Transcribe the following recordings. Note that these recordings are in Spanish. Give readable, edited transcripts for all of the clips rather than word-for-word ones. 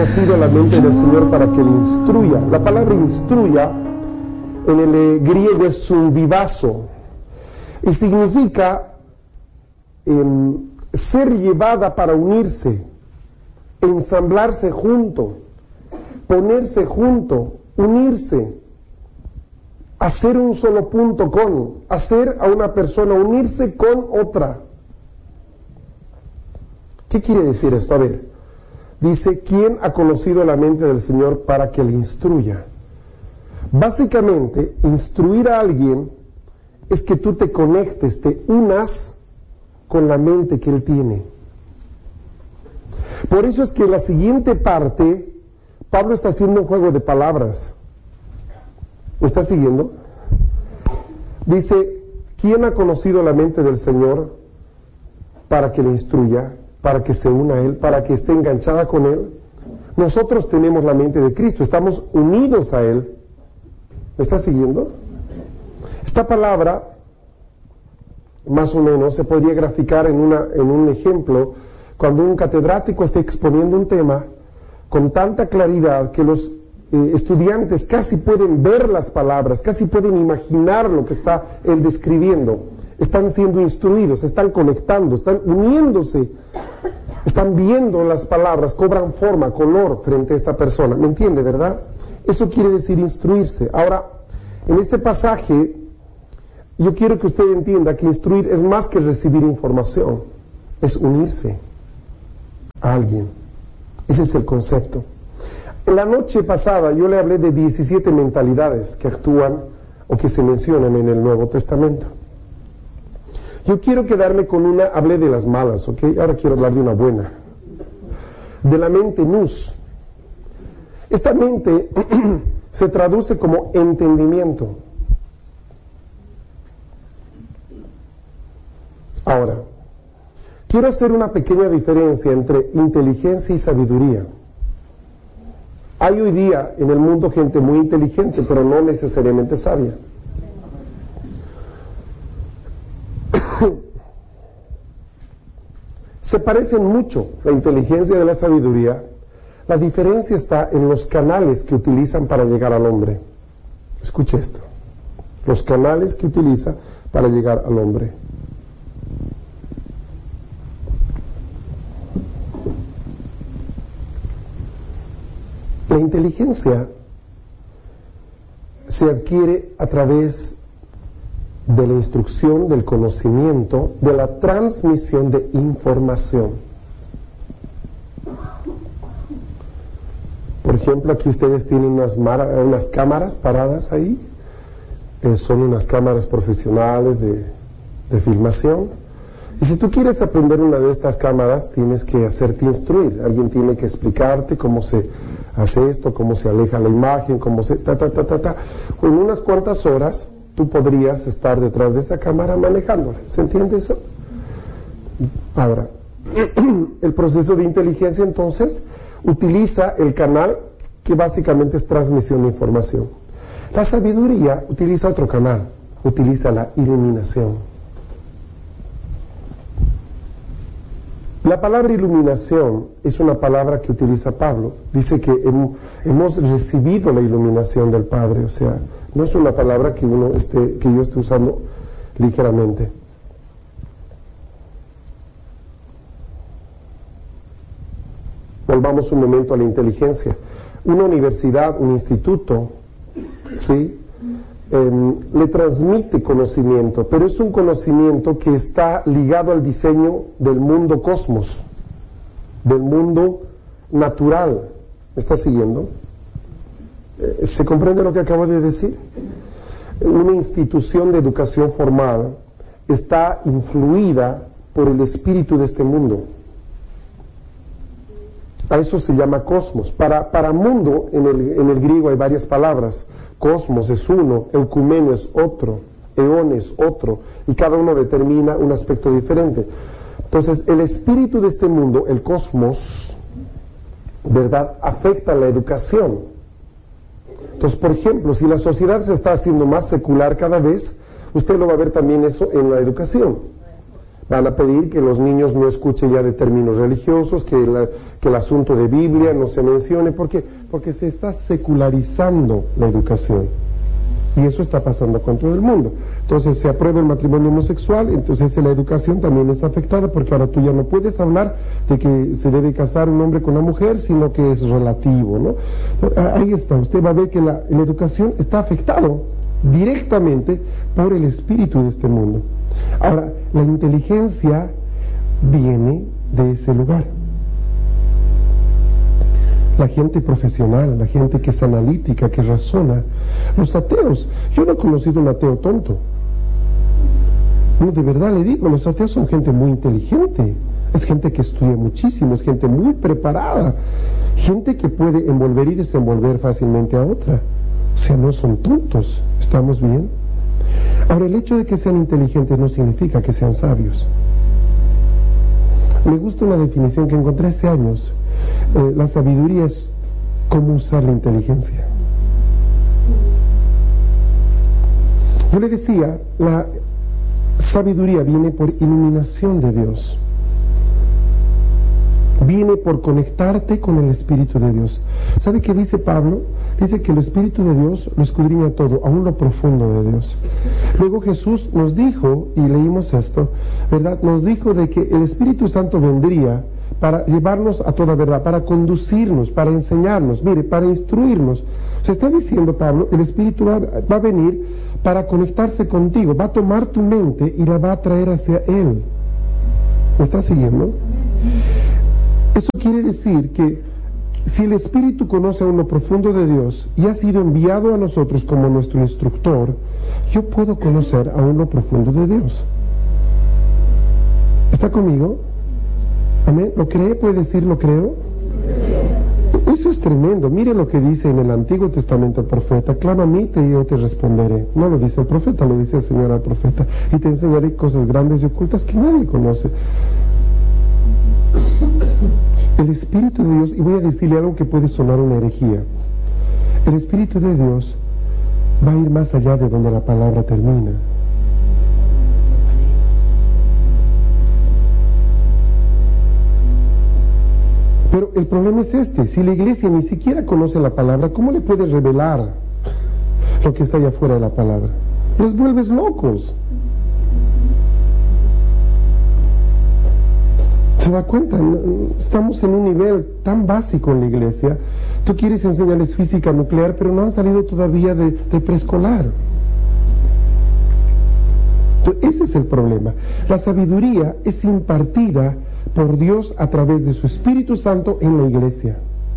conocido la mente del Señor para que le instruya? La palabra instruya en el griego es un vivazo y significa ser llevada para unirse, ensamblarse junto, ponerse junto, unirse, hacer un solo punto con, hacer a una persona unirse con otra. ¿Qué quiere decir esto? A ver, dice, ¿quién ha conocido la mente del Señor para que le instruya? Básicamente, instruir a alguien es que tú te conectes, te unas con la mente que Él tiene. Por eso es que en la siguiente parte, Pablo está haciendo un juego de palabras. ¿Me está siguiendo? Dice, ¿quién ha conocido la mente del Señor para que le instruya, para que se una a Él, para que esté enganchada con Él? Nosotros tenemos la mente de Cristo, estamos unidos a Él. ¿Me está siguiendo? Esta palabra, más o menos, se podría graficar en un ejemplo, cuando un catedrático está exponiendo un tema con tanta claridad que los estudiantes casi pueden ver las palabras, casi pueden imaginar lo que está él describiendo. Están siendo instruidos, están conectando, están uniéndose, están viendo las palabras, cobran forma, color frente a esta persona. ¿Me entiende, verdad? Eso quiere decir instruirse. Ahora, en este pasaje, yo quiero que usted entienda que instruir es más que recibir información, es unirse a alguien. Ese es el concepto. En la noche pasada yo le hablé de 17 mentalidades que actúan o que se mencionan en el Nuevo Testamento. Yo quiero quedarme con una, hablé de las malas, ¿ok? Ahora quiero hablar de una buena. De la mente nous. Esta mente se traduce como entendimiento. Ahora, quiero hacer una pequeña diferencia entre inteligencia y sabiduría. Hay hoy día en el mundo gente muy inteligente, pero no necesariamente sabia. Se parecen mucho la inteligencia de la sabiduría. La diferencia está en los canales que utilizan para llegar al hombre. Escuche esto. Los canales que utiliza para llegar al hombre. La inteligencia se adquiere a través de la instrucción, del conocimiento, de la transmisión de información. Por ejemplo, aquí ustedes tienen unas cámaras paradas ahí. Son unas cámaras profesionales de filmación. Y si tú quieres aprender una de estas cámaras, tienes que hacerte instruir. Alguien tiene que explicarte cómo se hace esto, cómo se aleja la imagen, cómo se... En unas cuantas horas, tú podrías estar detrás de esa cámara manejándola. ¿Se entiende eso? Ahora, el proceso de inteligencia, entonces, utiliza el canal que básicamente es transmisión de información. La sabiduría utiliza otro canal, utiliza la iluminación. La palabra iluminación es una palabra que utiliza Pablo. Dice que hemos recibido la iluminación del Padre. O sea, no es una palabra que yo esté usando ligeramente. Volvamos un momento a la inteligencia. Una universidad, un instituto, ¿sí? Le transmite conocimiento, pero es un conocimiento que está ligado al diseño del mundo cosmos, del mundo natural. ¿Me está siguiendo? ¿Se comprende lo que acabo de decir? Una institución de educación formal está influida por el espíritu de este mundo. A eso se llama cosmos. Para mundo, en el griego hay varias palabras. Cosmos es uno, eucumeno es otro, eón es otro, y cada uno determina un aspecto diferente. Entonces, el espíritu de este mundo, el cosmos, ¿verdad?, afecta la educación. Entonces, por ejemplo, si la sociedad se está haciendo más secular cada vez, usted lo va a ver también eso en la educación. Van a pedir que los niños no escuchen ya de términos religiosos, que el asunto de Biblia no se mencione. ¿Por qué? Porque se está secularizando la educación. Y eso está pasando con todo el mundo. Entonces se aprueba el matrimonio homosexual, entonces la educación también es afectada, porque ahora tú ya no puedes hablar de que se debe casar un hombre con una mujer, sino que es relativo, ¿no? Ahí está, usted va a ver que la educación está afectado directamente por el espíritu de este mundo. Ahora, la inteligencia viene de ese lugar. La gente profesional, la gente que es analítica, que razona. Los ateos, yo no he conocido un ateo tonto. No, de verdad le digo, los ateos son gente muy inteligente. Es gente que estudia muchísimo, es gente muy preparada. Gente que puede envolver y desenvolver fácilmente a otra. O sea, no son tontos. ¿Estamos bien? Ahora, el hecho de que sean inteligentes no significa que sean sabios. Me gusta una definición que encontré hace años. La sabiduría es cómo usar la inteligencia. Yo le decía, la sabiduría viene por iluminación de Dios. Viene por conectarte con el Espíritu de Dios. ¿Sabe qué dice Pablo? Dice que el Espíritu de Dios lo escudriña todo, aún lo profundo de Dios. Luego Jesús nos dijo, y leímos esto, ¿verdad? Nos dijo de que el Espíritu Santo vendría para llevarnos a toda verdad, para conducirnos, para enseñarnos, mire, para instruirnos. Se está diciendo Pablo, el Espíritu va a venir para conectarse contigo, va a tomar tu mente y la va a traer hacia Él. ¿Me está siguiendo? Eso quiere decir que si el Espíritu conoce aún lo profundo de Dios y ha sido enviado a nosotros como nuestro instructor, yo puedo conocer aún lo profundo de Dios. ¿Está conmigo? ¿Amén? ¿Lo cree? ¿Puede decir lo creo? Eso es tremendo. Mire lo que dice en el Antiguo Testamento el profeta: clama a mí y yo te responderé. No lo dice el profeta, lo dice el Señor al profeta. Y te enseñaré cosas grandes y ocultas que nadie conoce. El Espíritu de Dios, y voy a decirle algo que puede sonar una herejía, el Espíritu de Dios va a ir más allá de donde la palabra termina. Pero el problema es este: si la iglesia ni siquiera conoce la palabra, ¿cómo le puedes revelar lo que está allá afuera de la palabra? Los vuelves locos. ¿Se da cuenta? Estamos en un nivel tan básico en la iglesia. Tú quieres enseñarles física nuclear, pero no han salido todavía de preescolar. Entonces, ese es el problema. La sabiduría es impartida por Dios a través de su Espíritu Santo en la iglesia.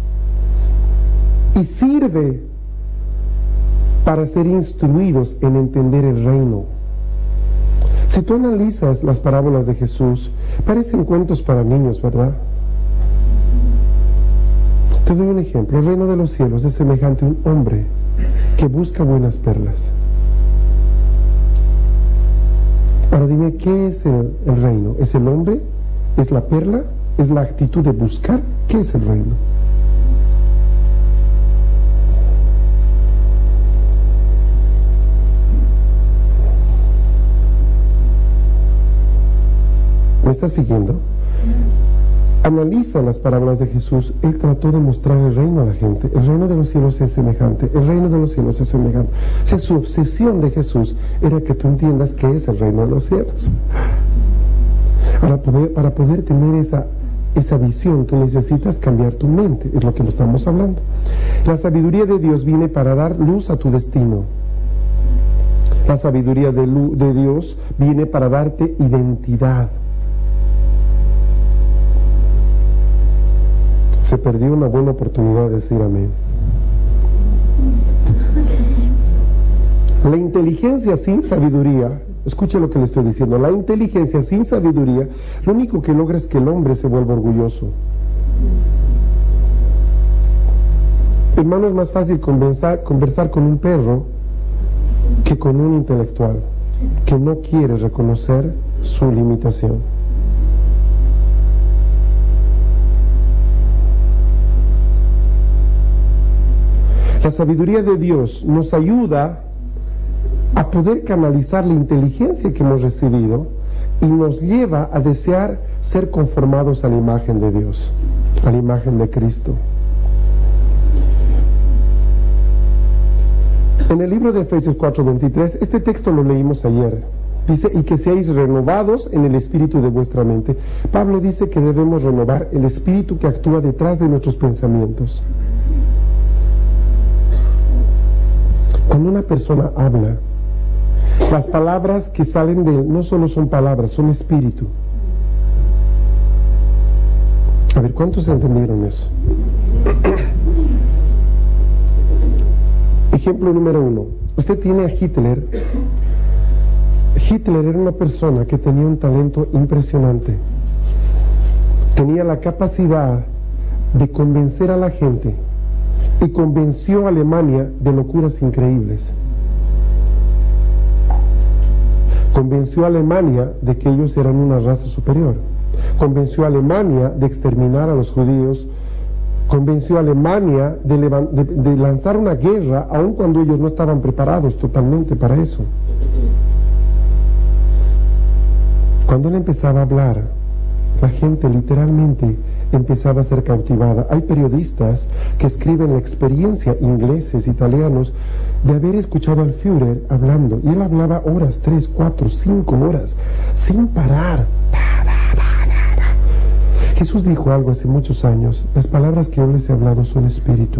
Y sirve para ser instruidos en entender el reino. Si tú analizas las parábolas de Jesús, parecen cuentos para niños, ¿verdad? Te doy un ejemplo. El reino de los cielos es semejante a un hombre que busca buenas perlas. Ahora dime, ¿qué es el reino? ¿Es el hombre? ¿Es la perla? ¿Es la actitud de buscar? ¿Qué es el reino? ¿Me estás siguiendo? Analiza las parábolas de Jesús. Él trató de mostrar el reino a la gente. El reino de los cielos es semejante. El reino de los cielos es semejante. O sea, su obsesión de Jesús era que tú entiendas qué es el reino de los cielos. Para poder tener esa visión, tú necesitas cambiar tu mente. Es lo que estamos hablando. La sabiduría de Dios viene para dar luz a tu destino. La sabiduría de Dios viene para darte identidad. Se perdió una buena oportunidad de decir amén. La inteligencia sin sabiduría, escuche lo que le estoy diciendo, la inteligencia sin sabiduría, lo único que logra es que el hombre se vuelva orgulloso. Hermano, es más fácil conversar con un perro que con un intelectual que no quiere reconocer su limitación. La sabiduría de Dios nos ayuda a poder canalizar la inteligencia que hemos recibido, y nos lleva a desear ser conformados a la imagen de Dios, a la imagen de Cristo. En el libro de Efesios 4:23, este texto lo leímos ayer, dice, y que seáis renovados en el espíritu de vuestra mente. Pablo dice que debemos renovar el espíritu que actúa detrás de nuestros pensamientos. Cuando una persona habla, las palabras que salen de él no solo son palabras, son espíritu. A ver, ¿cuántos entendieron eso? Ejemplo número 1. Usted tiene a Hitler. Hitler era una persona que tenía un talento impresionante. Tenía la capacidad de convencer a la gente y convenció a Alemania de locuras increíbles. Convenció a Alemania de que ellos eran una raza superior. Convenció a Alemania de exterminar a los judíos. Convenció a Alemania de lanzar una guerra, aun cuando ellos no estaban preparados totalmente para eso. Cuando él empezaba a hablar, la gente literalmente empezaba a ser cautivada. Hay periodistas que escriben la experiencia, ingleses, italianos, de haber escuchado al Führer hablando, y él hablaba horas, 3, 4, 5 horas, sin parar. Jesús dijo algo hace muchos años: las palabras que yo les he hablado son espíritu.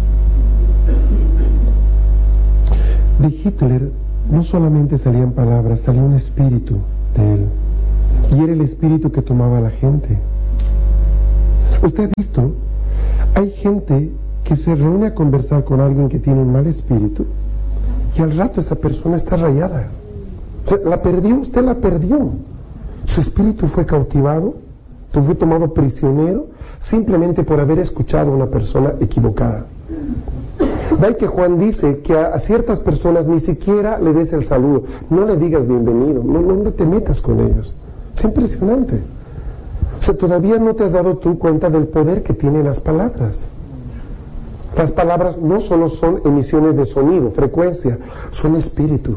De Hitler no solamente salían palabras, salía un espíritu de él, y era el espíritu que tomaba a la gente. Usted ha visto, hay gente que se reúne a conversar con alguien que tiene un mal espíritu, y al rato esa persona está rayada. O sea, la perdió, usted la perdió. Su espíritu fue cautivado, fue tomado prisionero simplemente por haber escuchado a una persona equivocada. Ve que Juan dice que a ciertas personas ni siquiera le des el saludo, no le digas bienvenido, no te metas con ellos. Es impresionante. O sea, todavía no te has dado tú cuenta del poder que tienen las palabras. Las palabras no solo son emisiones de sonido, frecuencia, son espíritu.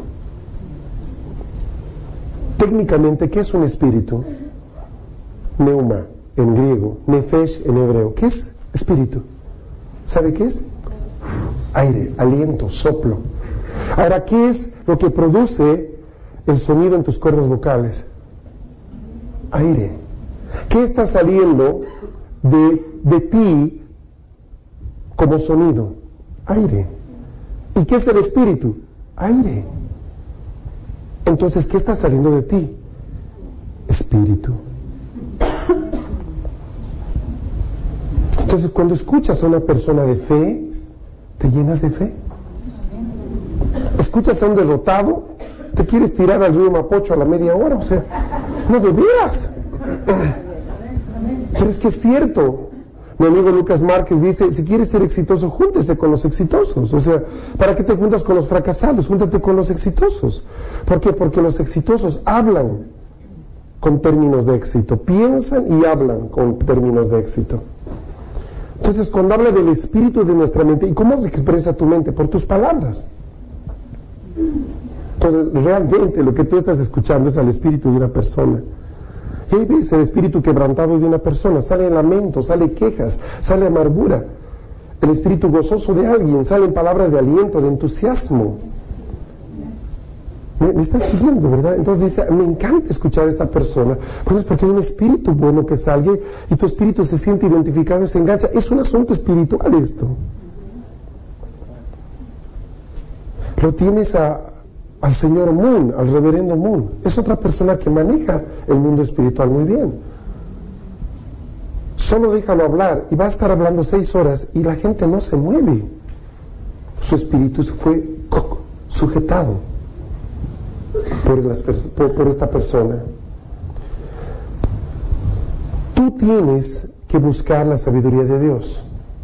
Técnicamente, ¿qué es un espíritu? Neuma en griego, nefesh en hebreo. ¿Qué es espíritu? ¿Sabe qué es? Aire, aliento, soplo. Ahora, ¿qué es lo que produce el sonido en tus cuerdas vocales? Aire. ¿Qué está saliendo de ti como sonido? Aire. ¿Y qué es el espíritu? Aire. Entonces, ¿qué está saliendo de ti? Espíritu. Entonces, cuando escuchas a una persona de fe, te llenas de fe. Escuchas a un derrotado, te quieres tirar al río Mapocho a la media hora, o sea, no de veras. Pero es que es cierto. Mi amigo Lucas Márquez dice, si quieres ser exitoso, júntese con los exitosos. O sea, ¿para qué te juntas con los fracasados? Júntate con los exitosos. ¿Por qué? Porque los exitosos hablan con términos de éxito, piensan y hablan con términos de éxito. Entonces, cuando habla del espíritu de nuestra mente, ¿y cómo se expresa tu mente? Por tus palabras. Entonces, realmente lo que tú estás escuchando es al espíritu de una persona. Y ahí ves el espíritu quebrantado de una persona, sale lamento, sale quejas, sale amargura. El espíritu gozoso de alguien, salen palabras de aliento, de entusiasmo. Me está siguiendo, ¿verdad? Entonces dice, me encanta escuchar a esta persona, pues porque hay un espíritu bueno que salga y tu espíritu se siente identificado y se engancha. Es un asunto espiritual esto. Pero tienes al señor Moon, al reverendo Moon. Es otra persona que maneja el mundo espiritual muy bien. Solo déjalo hablar y va a estar hablando 6 horas y la gente no se mueve. Su espíritu fue sujetado por esta persona. Tú tienes que buscar la sabiduría de Dios.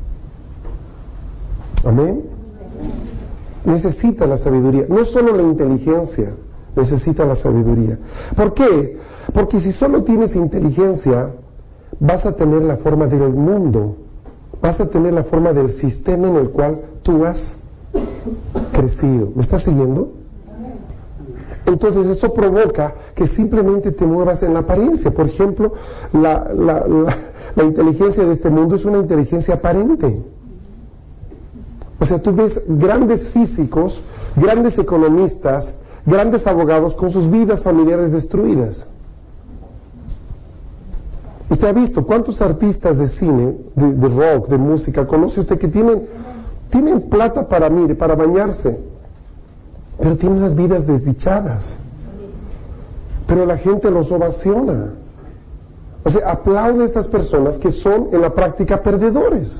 Amén. Necesita la sabiduría, no solo la inteligencia, necesita la sabiduría. ¿Por qué? Porque si solo tienes inteligencia, vas a tener la forma del mundo, vas a tener la forma del sistema en el cual tú has crecido. ¿Me estás siguiendo? Entonces eso provoca que simplemente te muevas en la apariencia. Por ejemplo, la inteligencia de este mundo es una inteligencia aparente. O sea, tú ves grandes físicos, grandes economistas, grandes abogados con sus vidas familiares destruidas. Usted ha visto cuántos artistas de cine, de rock, de música, conoce usted que tienen plata para bañarse, pero tienen las vidas desdichadas. Pero la gente los ovaciona. O sea, aplaude a estas personas que son en la práctica perdedores.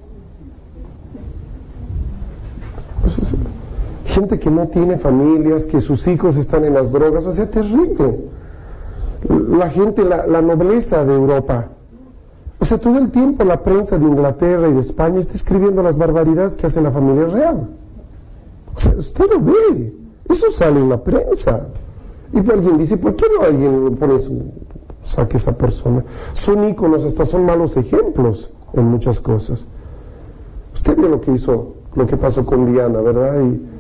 Gente que no tiene familias, que sus hijos están en las drogas, o sea, terrible. La gente, la nobleza de Europa, o sea, todo el tiempo la prensa de Inglaterra y de España está escribiendo las barbaridades que hace la familia real. O sea, usted lo ve, eso sale en la prensa. Y alguien dice, ¿por qué no alguien pone saque esa persona? Son íconos, hasta son malos ejemplos en muchas cosas. Usted vio lo que pasó con Diana, ¿verdad?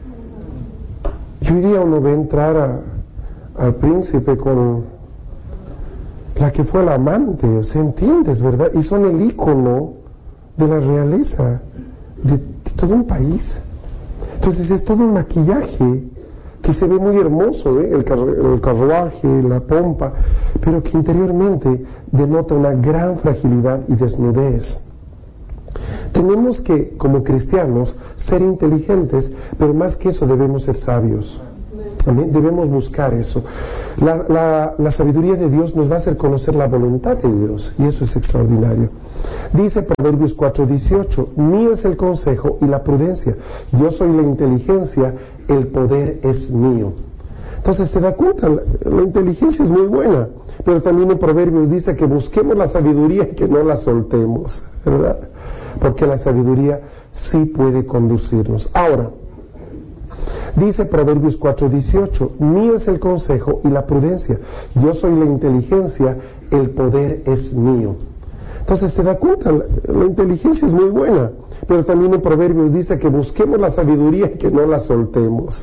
Y hoy día uno ve entrar al príncipe con la que fue la amante, o sea, ¿entiendes, verdad? Y son el ícono de la realeza de todo un país. Entonces es todo un maquillaje que se ve muy hermoso, el carruaje, la pompa, pero que interiormente denota una gran fragilidad y desnudez. Tenemos que, como cristianos, ser inteligentes, pero más que eso debemos ser sabios. Amén. Debemos buscar eso. La sabiduría de Dios nos va a hacer conocer la voluntad de Dios, y eso es extraordinario. Dice Proverbios 4:18, mío es el consejo y la prudencia, yo soy la inteligencia, el poder es mío. Entonces se da cuenta, la inteligencia es muy buena, pero también en Proverbios dice que busquemos la sabiduría y que no la soltemos, ¿verdad? Porque la sabiduría sí puede conducirnos. Ahora, dice Proverbios 4:18, mío es el consejo y la prudencia, yo soy la inteligencia, el poder es mío. Entonces se da cuenta, la inteligencia es muy buena, pero también en Proverbios dice que busquemos la sabiduría y que no la soltemos.